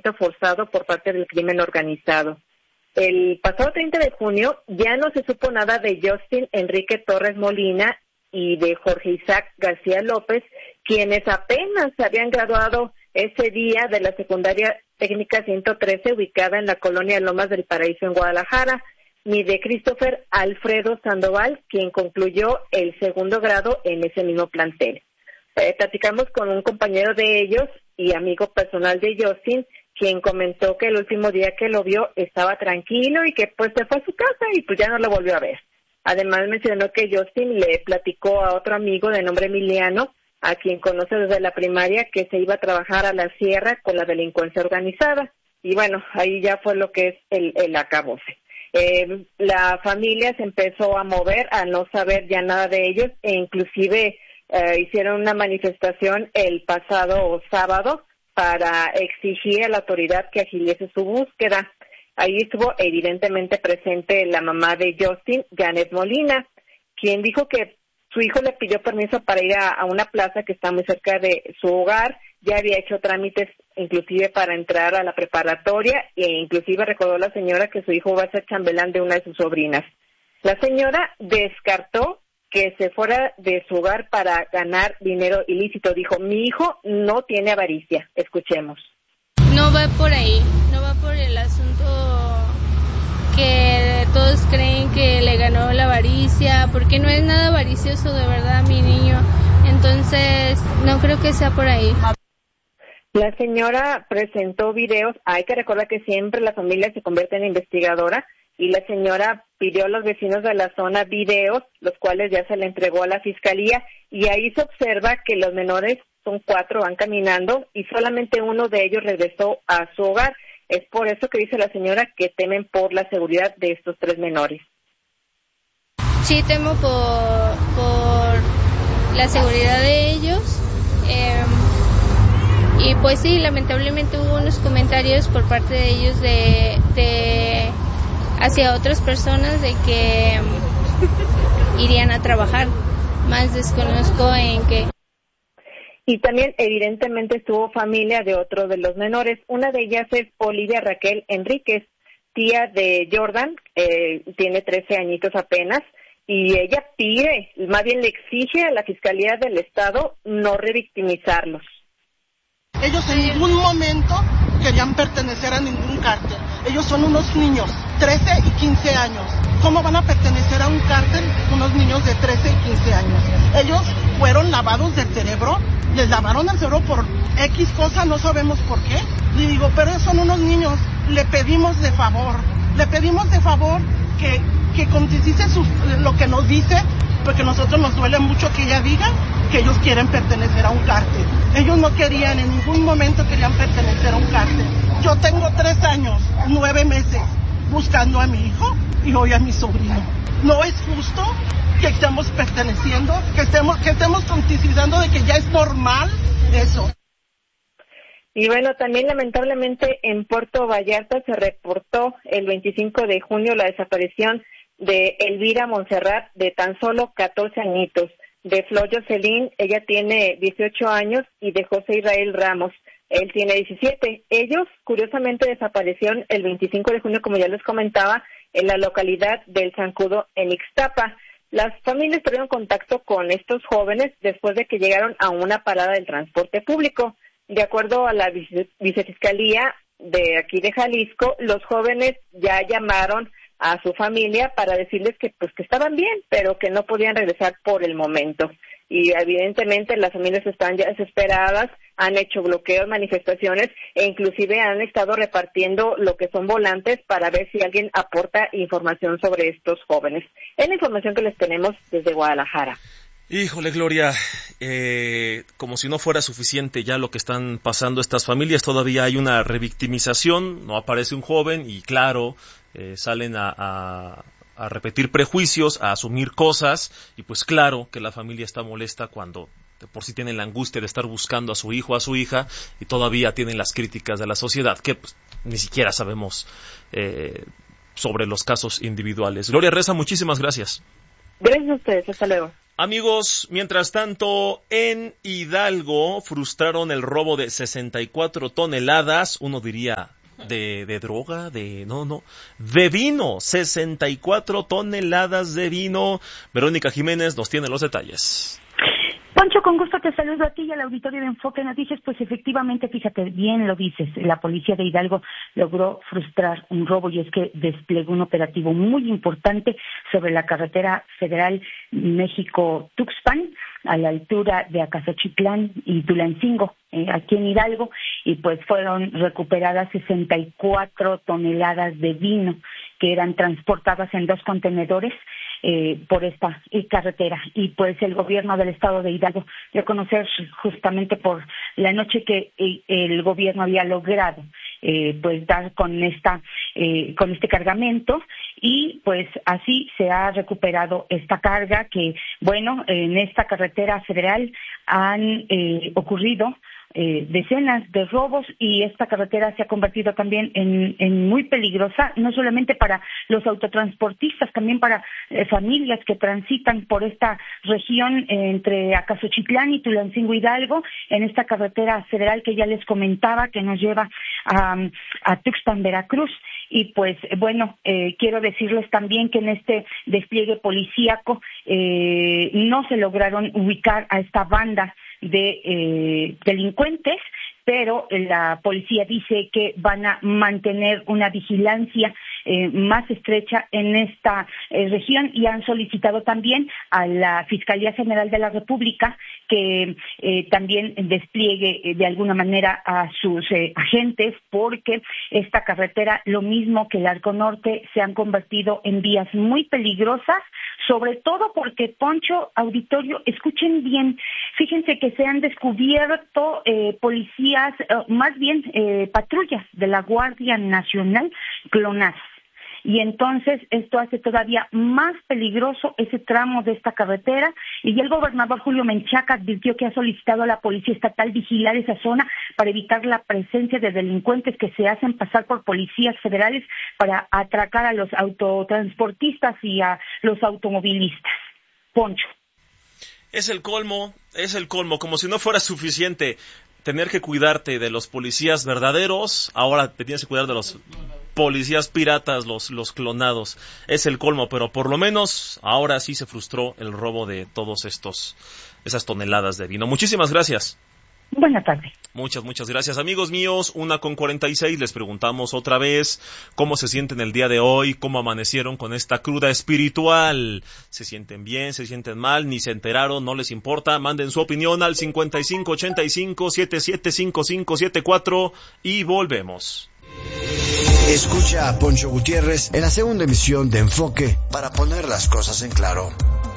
allanamiento forzado por parte del crimen organizado. El pasado 30 de junio ya no se supo nada de Justin Enrique Torres Molina y de Jorge Isaac García López, quienes apenas se habían graduado ese día de la secundaria técnica 113 ubicada en la colonia Lomas del Paraíso en Guadalajara, ni de Christopher Alfredo Sandoval, quien concluyó el segundo grado en ese mismo plantel. Platicamos con un compañero de ellos y amigo personal de Justin, quien comentó que el último día que lo vio estaba tranquilo y que pues se fue a su casa y pues ya no lo volvió a ver. Además mencionó que Justin le platicó a otro amigo de nombre Emiliano, a quien conoce desde la primaria, que se iba a trabajar a la sierra con la delincuencia organizada. Y bueno, ahí ya fue lo que es el acabose. La familia se empezó a mover al no saber ya nada de ellos e inclusive hicieron una manifestación el pasado sábado para exigir a la autoridad que agilice su búsqueda. Ahí estuvo evidentemente presente la mamá de Justin, Janet Molina, quien dijo que su hijo le pidió permiso para ir a una plaza que está muy cerca de su hogar. Ya había hecho trámites inclusive para entrar a la preparatoria e inclusive recordó a la señora que su hijo va a ser chambelán de una de sus sobrinas. La señora descartó que se fuera de su hogar para ganar dinero ilícito. Dijo, mi hijo no tiene avaricia. Escuchemos. No va por ahí, no va por el asunto que todos creen que le ganó la avaricia, porque no es nada avaricioso de verdad mi niño. Entonces, no creo que sea por ahí. La señora presentó videos. Hay que recordar que siempre la familia se convierte en investigadora y la señora pidió a los vecinos de la zona videos, los cuales ya se le entregó a la fiscalía, y ahí se observa que los menores, son 4, van caminando y solamente uno de ellos regresó a su hogar. Es por eso que dice la señora que temen por la seguridad de estos 3 menores. Sí, temo por la seguridad de ellos. Y pues sí, lamentablemente hubo unos comentarios por parte de ellos de hacia otras personas de que irían a trabajar. Más desconozco en qué. Y también evidentemente estuvo familia de otro de los menores. Una de ellas es Olivia Raquel Enríquez, tía de Jordan, tiene 13 añitos apenas, y ella pide, más bien le exige a la Fiscalía del Estado no revictimizarlos. Ellos en ningún momento querían pertenecer a ningún cártel. Ellos son unos niños, 13 y 15 años. ¿Cómo van a pertenecer a un cártel unos niños de 13 y 15 años? Ellos fueron lavados del cerebro, les lavaron el cerebro por X cosa, no sabemos por qué. Y digo, pero son unos niños, le pedimos de favor que concientice lo que nos dice, porque a nosotros nos duele mucho que ella diga que ellos quieren pertenecer a un cártel. Ellos no querían, en ningún momento querían pertenecer a un cártel. Yo tengo 3 años, 9 meses buscando a mi hijo y hoy a mi sobrino. No es justo que estemos perteneciendo, que estemos concientizando de que ya es normal eso. Y bueno, también lamentablemente en Puerto Vallarta se reportó el 25 de junio la desaparición de Elvira Montserrat, de tan solo 14 añitos, de Flor Jocelyn, ella tiene 18 años, y de José Israel Ramos, él tiene 17. Ellos, curiosamente, desaparecieron el 25 de junio, como ya les comentaba, en la localidad del Zancudo, en Ixtapa. Las familias tuvieron contacto con estos jóvenes después de que llegaron a una parada del transporte público. De acuerdo a la vicefiscalía de aquí de Jalisco, los jóvenes ya llamaron a su familia para decirles que que estaban bien, pero que no podían regresar por el momento. Y evidentemente las familias están ya desesperadas, han hecho bloqueos, manifestaciones e inclusive han estado repartiendo lo que son volantes para ver si alguien aporta información sobre estos jóvenes. Es la información que les tenemos desde Guadalajara. Híjole, Gloria, como si no fuera suficiente ya lo que están pasando estas familias, todavía hay una revictimización, no aparece un joven y claro, salen a repetir prejuicios, a asumir cosas, y pues claro que la familia está molesta cuando de por sí tienen la angustia de estar buscando a su hijo, a su hija, y todavía tienen las críticas de la sociedad, que pues, ni siquiera sabemos sobre los casos individuales. Gloria Reza, muchísimas gracias. Gracias a ustedes, hasta luego. Amigos, mientras tanto, en Hidalgo frustraron el robo de 64 toneladas, uno diría de droga, de vino, 64 toneladas de vino. Verónica Jiménez nos tiene los detalles. Poncho, con gusto te saludo a ti y al auditorio de Enfoque Noticias. Pues efectivamente, fíjate, bien lo dices, la policía de Hidalgo logró frustrar un robo y es que desplegó un operativo muy importante sobre la carretera federal México-Tuxpan, a la altura de Acasochitlán y Tulancingo, aquí en Hidalgo, y pues fueron recuperadas 64 toneladas de vino que eran transportadas en 2 contenedores por esta carretera. Y pues el gobierno del estado de Hidalgo dio a conocer justamente por la noche que el gobierno había logrado pues dar con este cargamento, y pues así se ha recuperado esta carga que, bueno, en esta carretera federal han ocurrido decenas de robos, y esta carretera se ha convertido también en muy peligrosa, no solamente para los autotransportistas, también para familias que transitan por esta región entre Acasochitlán y Tulancingo, Hidalgo, en esta carretera federal que ya les comentaba, que nos lleva a Tuxpan, Veracruz. Y pues bueno, quiero decirles también que en este despliegue policíaco no se lograron ubicar a esta banda de delincuentes, pero la policía dice que van a mantener una vigilancia más estrecha en esta región, y han solicitado también a la Fiscalía General de la República que también despliegue de alguna manera a sus agentes, porque esta carretera, lo mismo que el Arco Norte, se han convertido en vías muy peligrosas, sobre todo porque, Poncho, auditorio, escuchen bien, fíjense que se han descubierto policías, más bien patrullas de la Guardia Nacional clonadas. Y entonces esto hace todavía más peligroso ese tramo de esta carretera, y ya el gobernador Julio Menchaca advirtió que ha solicitado a la Policía Estatal vigilar esa zona para evitar la presencia de delincuentes que se hacen pasar por policías federales para atracar a los autotransportistas y a los automovilistas. Poncho. Es el colmo, como si no fuera suficiente tener que cuidarte de los policías verdaderos, ahora te tienes que cuidar de los policías piratas, los clonados. Es el colmo, pero por lo menos ahora sí se frustró el robo de todos esas toneladas de vino. Muchísimas gracias. Buenas tardes. Muchas gracias, amigos míos. 1:46, les preguntamos otra vez cómo se sienten el día de hoy, cómo amanecieron con esta cruda espiritual. ¿Se sienten bien, se sienten mal, ni se enteraron, no les importa? Manden su opinión al 5585-775574 y volvemos. Escucha a Poncho Gutiérrez en la segunda emisión de Enfoque para poner las cosas en claro.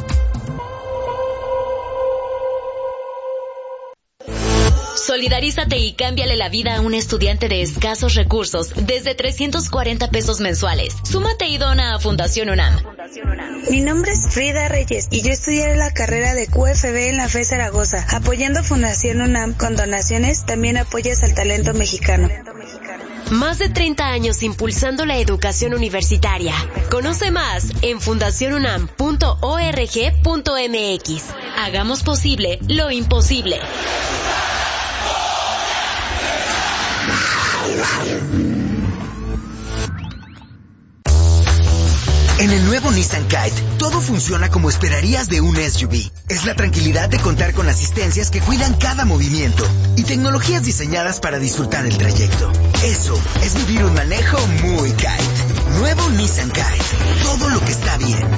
Solidarízate y cámbiale la vida a un estudiante de escasos recursos desde 340 pesos mensuales. Súmate y dona a Fundación UNAM. Mi nombre es Frida Reyes y yo estudiaré la carrera de QFB en la FE Zaragoza. Apoyando Fundación UNAM con donaciones, también apoyas al talento mexicano. Más de 30 años impulsando la educación universitaria. Conoce más en fundacionunam.org.mx. Hagamos posible lo imposible. En el nuevo Nissan Kite, todo funciona como esperarías de un SUV. Es la tranquilidad de contar con asistencias que cuidan cada movimiento y tecnologías diseñadas para disfrutar el trayecto. Eso es vivir un manejo muy Kite. Nuevo Nissan Kite. Todo lo que está bien.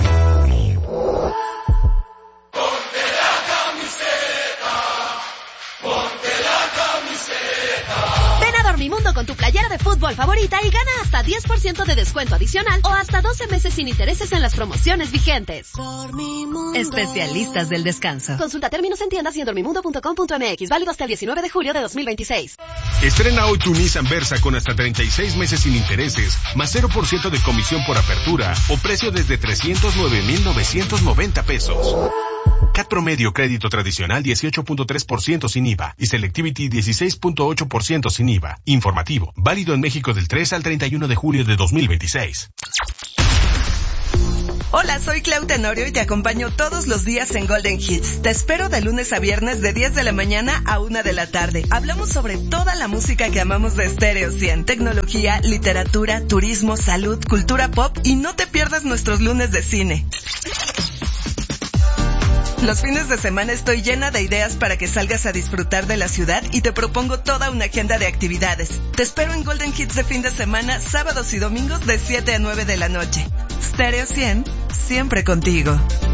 Dormimundo con tu playera de fútbol favorita y gana hasta 10% de descuento adicional o hasta 12 meses sin intereses en las promociones vigentes. Dormimundo. Especialistas del descanso. Consulta términos en tiendas y en dormimundo.com.mx. Válido hasta el 19 de julio de 2026. Estrena hoy tu Nissan Versa con hasta 36 meses sin intereses, más 0% de comisión por apertura o precio desde 309,990 pesos. CAT promedio crédito tradicional 18.3% sin IVA y Selectivity 16.8% sin IVA. Informativo. Válido en México del 3 al 31 de julio de 2026. Hola, soy Clau Tenorio y te acompaño todos los días en Golden Hits. Te espero de lunes a viernes de 10 de la mañana a 1 de la tarde. Hablamos sobre toda la música que amamos de Stereo 100. Tecnología, literatura, turismo, salud, cultura pop y no te pierdas nuestros lunes de cine. Los fines de semana estoy llena de ideas para que salgas a disfrutar de la ciudad y te propongo toda una agenda de actividades. Te espero en Golden Hits de fin de semana, sábados y domingos de 7 a 9 de la noche. Stereo 100, siempre contigo.